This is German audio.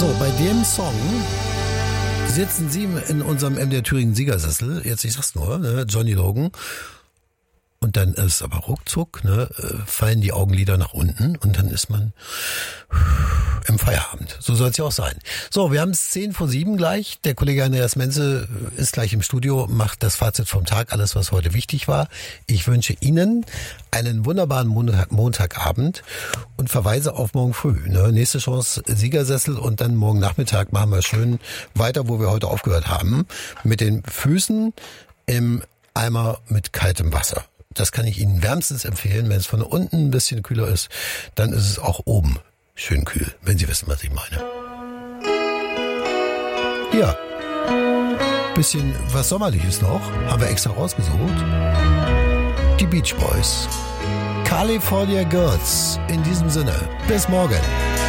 So, bei dem Song sitzen Sie in unserem MDR Thüringen Siegersessel, jetzt ich sag's nur, ne, Johnny Logan. Und dann ist aber ruckzuck, ne, fallen die Augenlider nach unten und dann ist man im Feierabend. So soll es ja auch sein. So, wir haben es 6:50 gleich. Der Kollege Andreas Menze ist gleich im Studio, macht das Fazit vom Tag, alles was heute wichtig war. Ich wünsche Ihnen einen wunderbaren Montagabend und verweise auf morgen früh. Ne? Nächste Chance Siegersessel und dann morgen Nachmittag machen wir schön weiter, wo wir heute aufgehört haben. Mit den Füßen im Eimer mit kaltem Wasser. Das kann ich Ihnen wärmstens empfehlen. Wenn es von unten ein bisschen kühler ist, dann ist es auch oben schön kühl, wenn Sie wissen, was ich meine. Ja, bisschen was Sommerliches noch, haben wir extra rausgesucht. Die Beach Boys. California Girls. In diesem Sinne, bis morgen.